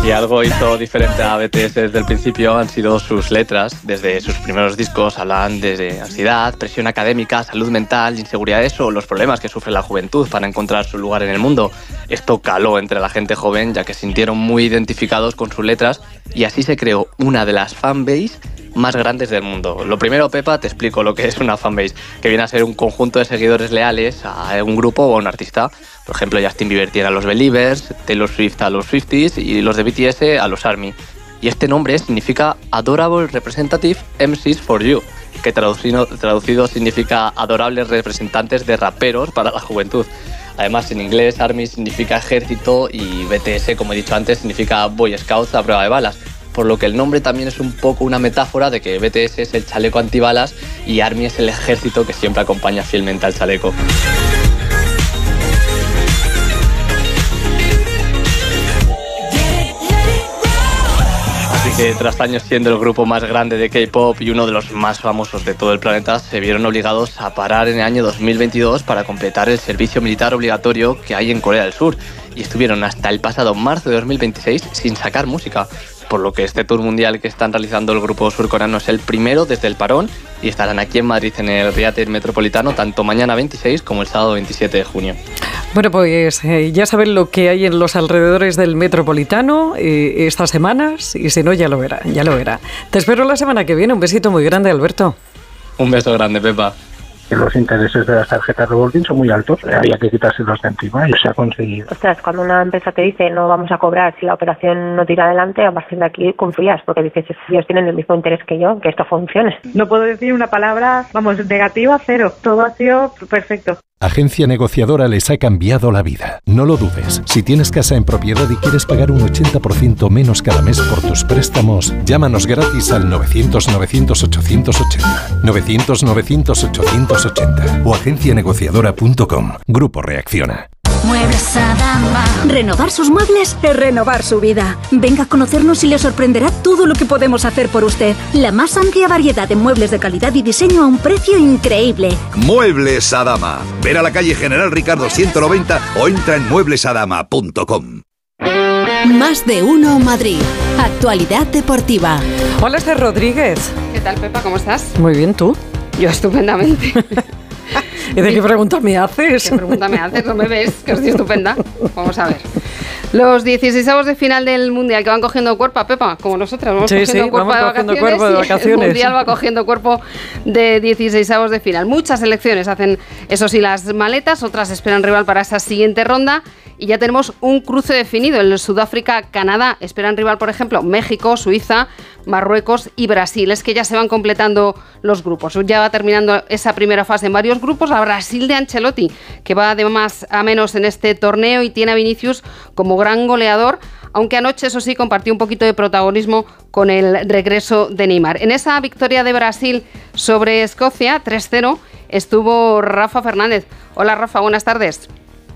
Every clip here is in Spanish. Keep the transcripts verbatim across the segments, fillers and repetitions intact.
Y algo hizo diferente a B T S desde el principio han sido sus letras. Desde sus primeros discos hablan de ansiedad, presión académica, salud mental, inseguridades o los problemas que sufre la juventud para encontrar su lugar en el mundo. Esto caló entre la gente joven, ya que se sintieron muy identificados con sus letras y así se creó una de las fanbase más grandes del mundo. Lo primero, Pepa, te explico lo que es una fanbase, que viene a ser un conjunto de seguidores leales a un grupo o a un artista. Por ejemplo, Justin Bieber tiene a los Believers, Taylor Swift a los Swifties y los de B T S a los ARMY. Y este nombre significa Adorable Representative M Cs for You, que traducido, traducido significa adorables representantes de raperos para la juventud. Además, en inglés, ARMY significa ejército y B T S, como he dicho antes, significa Boy Scouts a prueba de balas. Por lo que el nombre también es un poco una metáfora de que B T S es el chaleco antibalas y ARMY es el ejército que siempre acompaña fielmente al chaleco. Así que tras años siendo el grupo más grande de K-pop y uno de los más famosos de todo el planeta, se vieron obligados a parar en el año dos mil veintidós para completar el servicio militar obligatorio que hay en Corea del Sur, y estuvieron hasta el pasado marzo de dos mil veintiséis sin sacar música, por lo que este tour mundial que están realizando el grupo surcoreano es el primero desde el parón y estarán aquí en Madrid en el Riad Metropolitano tanto mañana veintiséis como el sábado veintisiete de junio. Bueno, pues eh, ya saben lo que hay en los alrededores del Metropolitano eh, estas semanas, y si no, ya lo verá, ya lo verá. Te espero la semana que viene. Un besito muy grande, Alberto. Un beso grande, Pepa. Los intereses de las tarjetas revolving son muy altos, había que quitárselos de encima y se ha conseguido. Ostras, cuando una empresa te dice no vamos a cobrar si la operación no tira adelante, a partir de aquí confías, porque dices, ellos tienen el mismo interés que yo, que esto funcione. No puedo decir una palabra, vamos, negativa, cero. Todo ha sido perfecto. Agencia Negociadora les ha cambiado la vida. No lo dudes. Si tienes casa en propiedad y quieres pagar un ochenta por ciento menos cada mes por tus préstamos, llámanos gratis al novecientos novecientos ochocientos ochenta. novecientos novecientos ochocientos ochenta o agencia negociadora punto com. Grupo Reacciona. Muebles Adama. Renovar sus muebles es renovar su vida. Venga a conocernos y le sorprenderá todo lo que podemos hacer por usted. La más amplia variedad de muebles de calidad y diseño a un precio increíble. Muebles Adama. Ven a la calle General Ricardo ciento noventa o entra en muebles adama punto com. Más de uno Madrid. Actualidad deportiva. Hola, Esther Rodríguez. ¿Qué tal, Pepa? ¿Cómo estás? Muy bien, ¿tú? Yo estupendamente. ¿Y de qué pregunta me haces? ¿Qué pregunta me haces? ¿No me ves? Que estoy estupenda. Vamos a ver. Los dieciseisavos de final del Mundial que van cogiendo cuerpo, Pepa, como nosotras, vamos sí, cogiendo sí, cuerpo, vamos de cogiendo vacaciones, cuerpo de vacaciones. El Mundial va cogiendo cuerpo de dieciseisavos de final. Muchas selecciones hacen, eso sí, las maletas, otras esperan rival para esa siguiente ronda. Y ya tenemos un cruce definido, el Sudáfrica-Canadá. Esperan rival, por ejemplo, México, Suiza, Marruecos y Brasil. Es que ya se van completando los grupos. Ya va terminando esa primera fase en varios grupos. La Brasil de Ancelotti, que va de más a menos en este torneo y tiene a Vinicius como gran goleador, aunque anoche, eso sí, compartió un poquito de protagonismo con el regreso de Neymar. En esa victoria de Brasil sobre Escocia, tres cero, estuvo Rafa Fernández. Hola, Rafa, buenas tardes.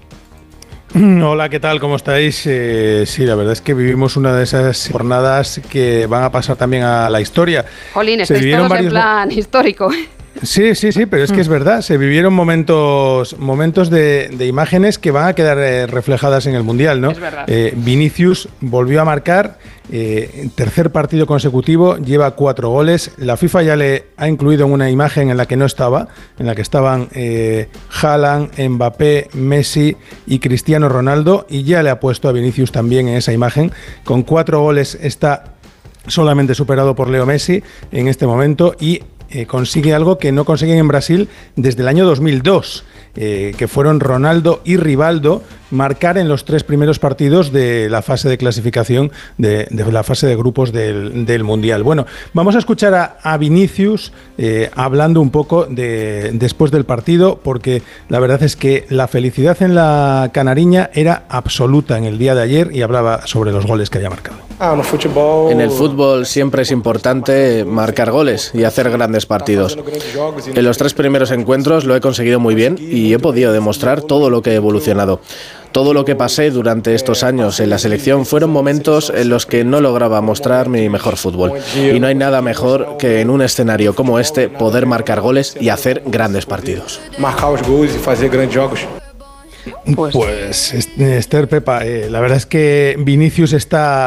Hola, ¿qué tal? ¿Cómo estáis? Eh, sí, la verdad es que vivimos una de esas jornadas que van a pasar también a la historia. Jolín, estáis todos varios... en plan histórico. Sí, sí, sí, pero es que es verdad, se vivieron momentos momentos de, de imágenes que van a quedar eh, reflejadas en el Mundial, ¿no? Es verdad. Eh, Vinicius volvió a marcar, eh, tercer partido consecutivo, lleva cuatro goles. La FIFA ya le ha incluido en una imagen en la que no estaba, en la que estaban eh, Haaland, Mbappé, Messi y Cristiano Ronaldo, y ya le ha puesto a Vinicius también en esa imagen. Con cuatro goles está solamente superado por Leo Messi en este momento y Eh, consigue algo que no consiguen en Brasil desde el año dos mil dos, eh, que fueron Ronaldo y Rivaldo marcar en los tres primeros partidos de la fase de clasificación de, de la fase de grupos del, del Mundial. Bueno, vamos a escuchar a, a Vinicius eh, hablando un poco de, después del partido, porque la verdad es que la felicidad en la canariña era absoluta en el día de ayer y hablaba sobre los goles que había marcado. En el fútbol siempre es importante marcar goles y hacer grandes partidos. En los tres primeros encuentros lo he conseguido muy bien y he podido demostrar todo lo que he evolucionado. Todo lo que pasé durante estos años en la selección fueron momentos en los que no lograba mostrar mi mejor fútbol. Y no hay nada mejor que en un escenario como este poder marcar goles y hacer grandes partidos. Marcar los goles y hacer grandes jogos. Pues, pues Esther, Pepa, eh, la verdad es que Vinicius está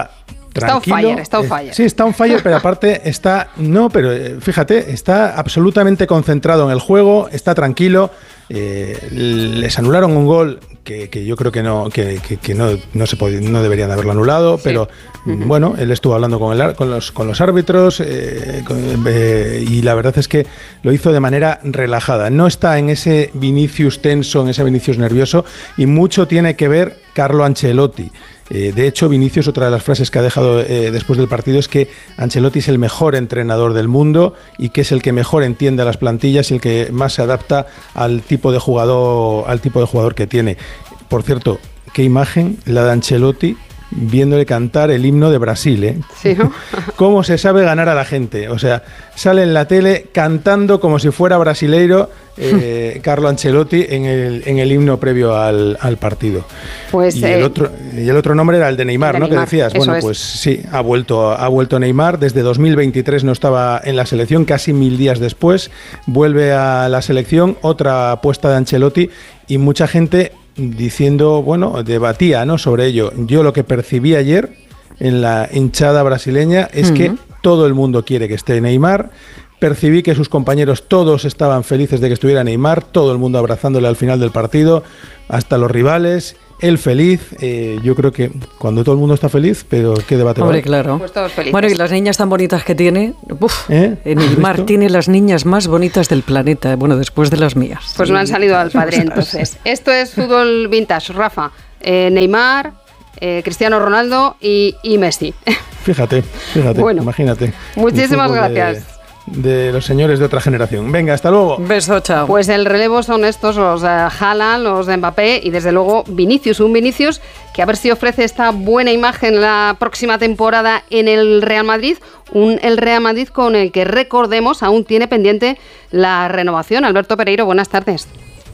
tranquilo. Está on fire, está on fire. Eh, sí, está on fire, pero aparte está, no, pero eh, fíjate, está absolutamente concentrado en el juego, está tranquilo. Eh, les anularon un gol que, que yo creo que no que, que, que no, no se pod- no deberían haberlo anulado, sí. pero uh-huh. bueno, él estuvo hablando con, el, con, los, con los árbitros eh, con, eh, y la verdad es que lo hizo de manera relajada. No está en ese Vinicius tenso, en ese Vinicius nervioso, y mucho tiene que ver Carlo Ancelotti. Eh, de hecho, Vinicius, otra de las frases que ha dejado eh, después del partido es que Ancelotti es el mejor entrenador del mundo y que es el que mejor entiende a las plantillas y el que más se adapta al tipo de jugador, al tipo de jugador que tiene. Por cierto, qué imagen la de Ancelotti viéndole cantar el himno de Brasil, ¿eh? Sí, ¿no? Cómo se sabe ganar a la gente. O sea, sale en la tele cantando como si fuera brasileiro eh, Carlo Ancelotti en el, en el himno previo al, al partido. Pues, y, eh, el otro, y el otro nombre era el de Neymar, el de ¿no? Neymar, que decías. Bueno, es. pues sí, ha vuelto, ha vuelto Neymar. Desde dos mil veintitrés no estaba en la selección, casi mil días después. Vuelve a la selección, otra apuesta de Ancelotti y mucha gente diciendo, bueno, debatía, ¿no?, sobre ello. Yo lo que percibí ayer en la hinchada brasileña es uh-huh. que todo el mundo quiere que esté Neymar. Percibí que sus compañeros todos estaban felices de que estuviera Neymar, todo el mundo abrazándole al final del partido, hasta los rivales. Él feliz, eh, yo creo que cuando todo el mundo está feliz, pero ¿qué debate va? Hombre, claro. Pues todos felices. Bueno, y las niñas tan bonitas que tiene, uf, ¿Eh? Neymar tiene las niñas más bonitas del planeta, bueno, después de las mías. Pues no han salido al padre, entonces. Esto es fútbol vintage, Rafa. Eh, Neymar, eh, Cristiano Ronaldo y, y Messi. Fíjate, fíjate, bueno, imagínate. Muchísimas gracias. De... de los señores de otra generación. Venga, hasta luego. Beso, chao. Pues el relevo son estos, los de Haaland, los de Mbappé y desde luego Vinicius, un Vinicius que a ver si ofrece esta buena imagen la próxima temporada en el Real Madrid, un el Real Madrid con el que, recordemos, aún tiene pendiente la renovación. Alberto Pereiro, buenas tardes.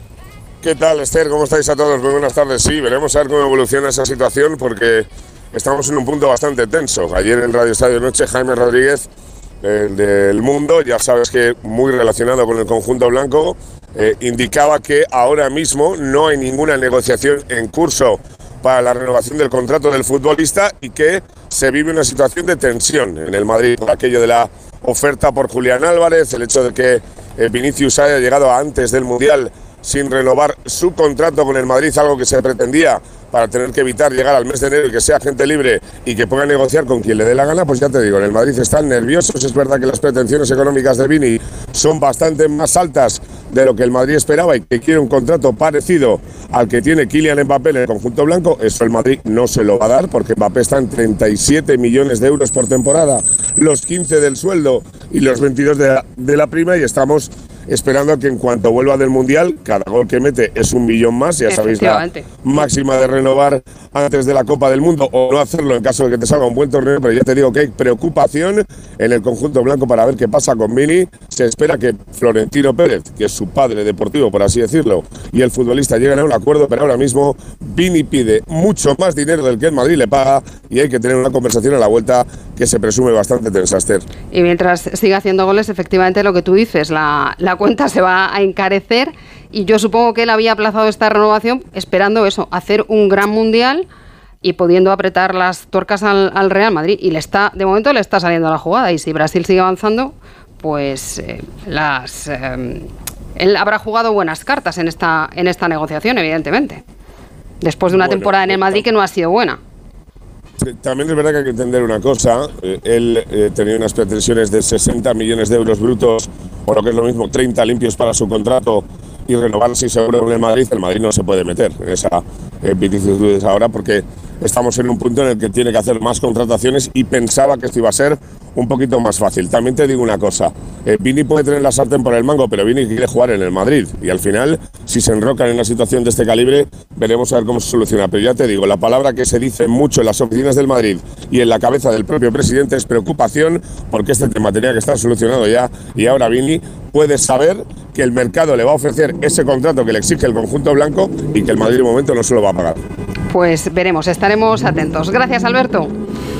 ¿Qué tal, Esther? ¿Cómo estáis a todos? Muy buenas tardes. Sí, veremos a ver cómo evoluciona esa situación porque estamos en un punto bastante tenso. Ayer en Radio Estadio Noche, Jaime Rodríguez, el del Mundo, ya sabes que muy relacionado con el conjunto blanco, eh, indicaba que ahora mismo no hay ninguna negociación en curso para la renovación del contrato del futbolista y que se vive una situación de tensión en el Madrid por aquello de la oferta por Julián Álvarez, el hecho de que eh, Vinicius haya llegado antes del Mundial sin renovar su contrato con el Madrid, algo que se pretendía para tener que evitar llegar al mes de enero y que sea gente libre y que pueda negociar con quien le dé la gana. Pues ya te digo, en el Madrid están nerviosos. Es verdad que las pretensiones económicas de Vini son bastante más altas de lo que el Madrid esperaba y que quiere un contrato parecido al que tiene Kylian Mbappé en el conjunto blanco. Eso el Madrid no se lo va a dar porque Mbappé está en treinta y siete millones de euros por temporada, los quince del sueldo y los veintidós de la, de la prima, y estamos esperando a que en cuanto vuelva del Mundial, cada gol que mete es un millón más, ya sabéis la máxima de renovar antes de la Copa del Mundo o no hacerlo en caso de que te salga un buen torneo, pero ya te digo que hay preocupación en el conjunto blanco para ver qué pasa con Vini. Se espera que Florentino Pérez, que es su padre deportivo, por así decirlo, y el futbolista lleguen a un acuerdo, pero ahora mismo Vini pide mucho más dinero del que el Madrid le paga y hay que tener una conversación a la vuelta que se presume bastante tensa, Esther. Y mientras siga haciendo goles, efectivamente lo que tú dices, la, la cuenta se va a encarecer y yo supongo que él había aplazado esta renovación esperando eso, hacer un gran Mundial y pudiendo apretar las tuercas al, al Real Madrid, y le está, de momento le está saliendo la jugada, y si Brasil sigue avanzando, pues eh, las eh, él habrá jugado buenas cartas en esta, en esta negociación, evidentemente, después de una bueno, temporada en el Madrid que no ha sido buena. También es verdad que hay que entender una cosa, eh, él eh, tenía unas pretensiones de sesenta millones de euros brutos, o lo que es lo mismo, treinta limpios para su contrato, y renovarse seguro con el Madrid. El Madrid no se puede meter en esa eh, vicisitudes ahora porque estamos en un punto en el que tiene que hacer más contrataciones y pensaba que esto iba a ser un poquito más fácil. También te digo una cosa, eh, Vini puede tener la sartén por el mango, pero Vini quiere jugar en el Madrid y al final, si se enrocan en una situación de este calibre, veremos a ver cómo se soluciona. Pero ya te digo, la palabra que se dice mucho en las oficinas del Madrid y en la cabeza del propio presidente es preocupación, porque este tema tenía que estar solucionado ya, y ahora Vini puede saber que el mercado le va a ofrecer ese contrato que le exige el conjunto blanco y que el Madrid de momento no se lo va a pagar. Pues veremos, estaremos atentos. Gracias, Alberto.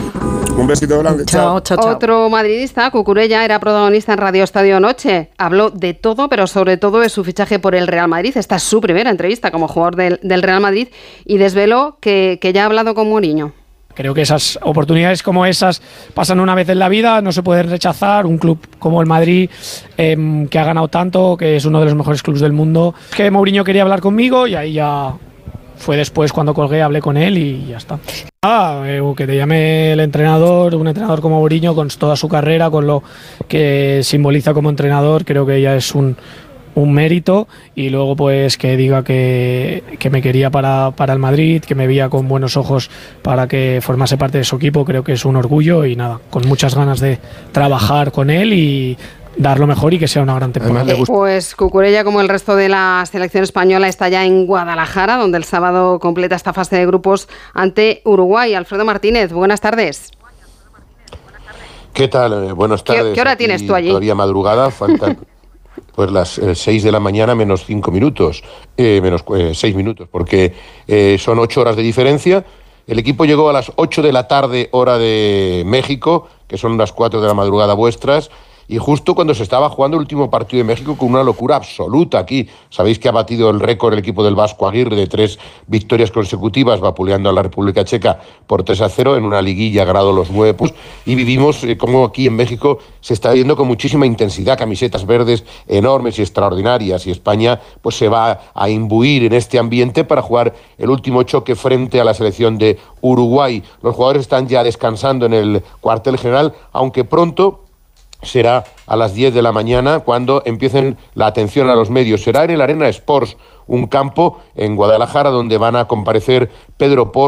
Un besito grande. Chao, chao, chao. Otro madridista, Cucurella, era protagonista en Radio Estadio Noche. Habló de todo, pero sobre todo de su fichaje por el Real Madrid. Esta es su primera entrevista como jugador del, del Real Madrid y desveló que, que ya ha hablado con Mourinho. Creo que esas oportunidades como esas pasan una vez en la vida, no se pueden rechazar. Un club como el Madrid, eh, que ha ganado tanto, que es uno de los mejores clubes del mundo, que Mourinho quería hablar conmigo y ahí ya fue después cuando colgué, hablé con él y ya está. Ah, eh, que te llame el entrenador, un entrenador como Mourinho, con toda su carrera, con lo que simboliza como entrenador, creo que ya es un, un mérito. Y luego pues que diga que, que me quería para, para el Madrid, que me veía con buenos ojos para que formase parte de su equipo, creo que es un orgullo y nada, con muchas ganas de trabajar con él y dar lo mejor y que sea una gran temporada. Eh, pues Cucurella, como el resto de la selección española, está ya en Guadalajara, donde el sábado completa esta fase de grupos ante Uruguay. Alfredo Martínez, buenas tardes. ¿Qué tal? Eh, buenas tardes. ¿Qué, qué hora tienes tú allí? Todavía madrugada, faltan pues las eh, seis de la mañana menos cinco minutos, eh, menos eh, seis minutos, porque eh, son ocho horas de diferencia. El equipo llegó a las ocho de la tarde, hora de México, que son las cuatro de la madrugada vuestras, y justo cuando se estaba jugando el último partido de México, con una locura absoluta aquí. Sabéis que ha batido el récord el equipo del Vasco Aguirre de tres victorias consecutivas, vapuleando a la República Checa por tres a cero en una liguilla grado los nueve puntos. Y vivimos eh, como aquí en México se está viendo con muchísima intensidad, camisetas verdes enormes y extraordinarias. Y España pues se va a imbuir en este ambiente para jugar el último choque frente a la selección de Uruguay. Los jugadores están ya descansando en el cuartel general, aunque pronto será a las diez de la mañana cuando empiecen la atención a los medios. Será en el Arena Sports, un campo en Guadalajara donde van a comparecer Pedro Porro,